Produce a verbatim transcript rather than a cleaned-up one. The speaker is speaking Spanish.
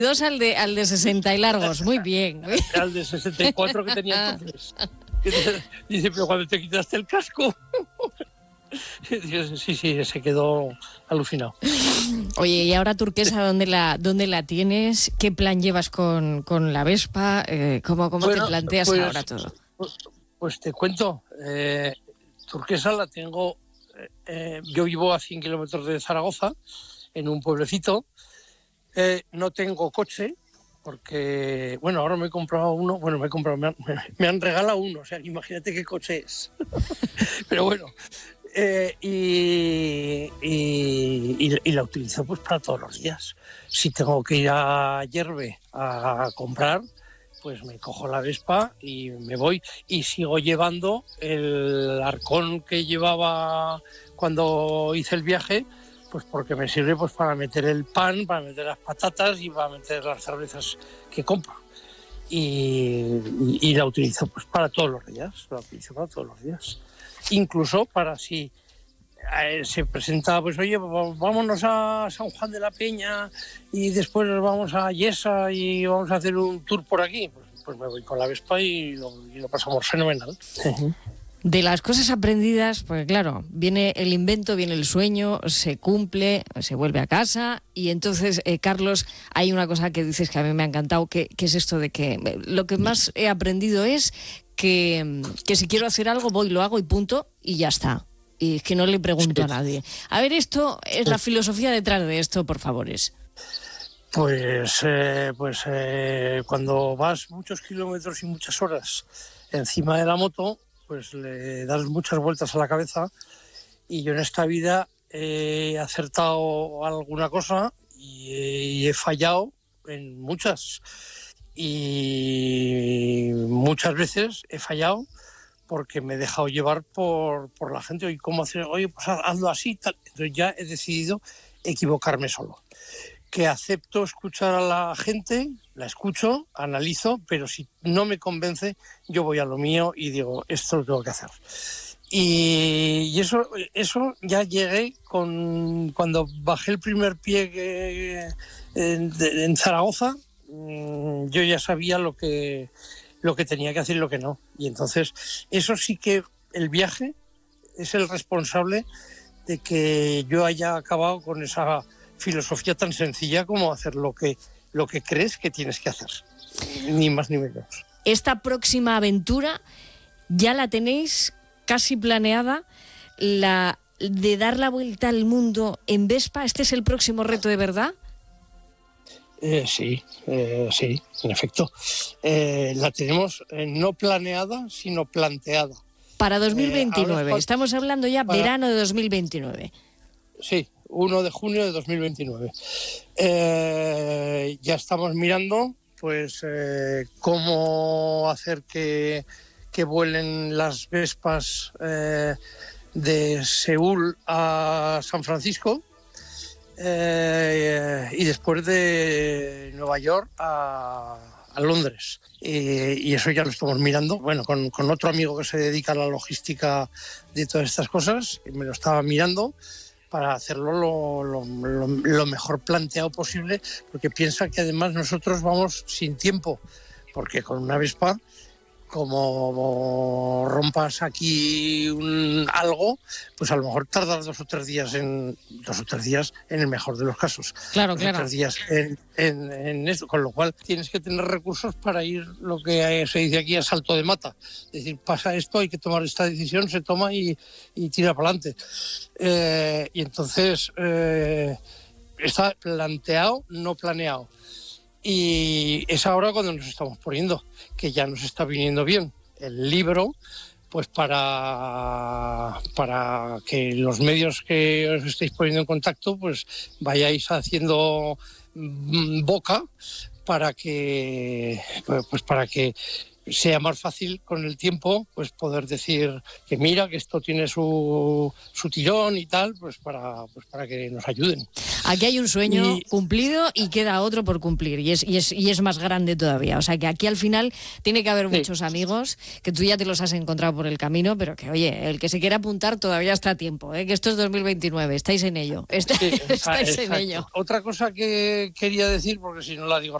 Dos al de, al de sesenta y largos, muy bien. Al de sesenta y cuatro que tenía entonces. Dice, pero cuando te quitaste el casco... Sí, sí, se quedó alucinado. Oye, y ahora Turquesa, ¿dónde la, dónde la tienes? ¿Qué plan llevas con, con la Vespa? Eh, ¿Cómo, cómo bueno, te planteas pues, ahora todo? Pues, pues te cuento, eh, Turquesa la tengo, eh, yo vivo a cien kilómetros de Zaragoza, en un pueblecito, eh, no tengo coche, porque, bueno, ahora me he comprado uno, bueno, me he comprado, me han, me han regalado uno, o sea, imagínate qué coche es. Pero bueno... Eh, y, y, y, y la utilizo pues para todos los días. Si tengo que ir a Yerbe a comprar, pues me cojo la Vespa y me voy, y sigo llevando el arcón que llevaba cuando hice el viaje, pues porque me sirve pues para meter el pan, para meter las patatas y para meter las cervezas que compro. Y, y, y la utilizo pues para todos los días, la utilizo para todos los días. Incluso para si eh, se presenta, pues oye, vámonos a San Juan de la Peña y después vamos a Yesa y vamos a hacer un tour por aquí, pues, pues me voy con la Vespa y lo, y lo pasamos fenomenal. De las cosas aprendidas, pues claro, viene el invento, viene el sueño, se cumple, se vuelve a casa y entonces, eh, Carlos, hay una cosa que dices que a mí me ha encantado, que, que es esto de que lo que más he aprendido es que, que si quiero hacer algo voy, lo hago y punto, y ya está. Y es que no le pregunto sí. a nadie. A ver, esto es la filosofía detrás de esto, por favores. Pues, eh, pues eh, cuando vas muchos kilómetros y muchas horas encima de la moto, pues le das muchas vueltas a la cabeza, y yo en esta vida he acertado alguna cosa y he, y he fallado en muchas. Y muchas veces he fallado porque me he dejado llevar por, por la gente. Oye, ¿cómo hacer? Oye, pues hazlo así, tal. Entonces ya he decidido equivocarme solo. Que acepto escuchar a la gente, la escucho, analizo, pero si no me convence, yo voy a lo mío y digo, esto lo tengo que hacer. Y, y eso, eso ya llegué con cuando bajé el primer pie que, en, en Zaragoza. Yo ya sabía lo que, lo que tenía que hacer y lo que no. Y entonces, eso sí que el viaje es el responsable de que yo haya acabado con esa filosofía tan sencilla como hacer lo que, lo que crees que tienes que hacer. Ni más ni menos. Esta próxima aventura ya la tenéis casi planeada, la de dar la vuelta al mundo en Vespa. ¿Este es el próximo reto de verdad? Eh, sí, eh, sí, en efecto. Eh, la tenemos eh, no planeada, sino planteada. Para dos mil veintinueve, eh, estamos hablando ya para, verano de dos mil veintinueve. Sí, primero de junio de dos mil veintinueve. Eh, ya estamos mirando pues eh, cómo hacer que, que vuelen las Vespas eh, de Seúl a San Francisco. Eh, y después de Nueva York a, a Londres. Eh, y eso ya lo estamos mirando, bueno, con, con otro amigo que se dedica a la logística de todas estas cosas, me lo estaba mirando para hacerlo lo, lo, lo, lo mejor planteado posible, porque piensa que además nosotros vamos sin tiempo, porque con una Vespa, como rompas aquí un, algo, pues a lo mejor tardas dos o tres días en dos o tres días en el mejor de los casos. Claro, dos claro. o tres días en, en, en eso, con lo cual tienes que tener recursos para ir, lo que se dice aquí, a salto de mata. Es decir, pasa esto, hay que tomar esta decisión, se toma y, y tira para adelante. Eh, y entonces eh, está planteado, no planeado. Y es ahora cuando nos estamos poniendo, que ya nos está viniendo bien el libro, pues para, para que los medios que os estéis poniendo en contacto, pues vayáis haciendo boca para que, pues para que sea más fácil con el tiempo pues poder decir que mira, que esto tiene su, su tirón y tal, pues para, pues para que nos ayuden. Aquí hay un sueño Y- cumplido y queda otro por cumplir, y es, y, es, y es más grande todavía. O sea que aquí al final tiene que haber Sí. muchos amigos, que tú ya te los has encontrado por el camino, pero que oye, el que se quiera apuntar todavía está a tiempo, ¿eh? Que esto es dos mil veintinueve, estáis en ello, está- Sí, exa- estáis en exacto. ello. Otra cosa que quería decir, porque si no la digo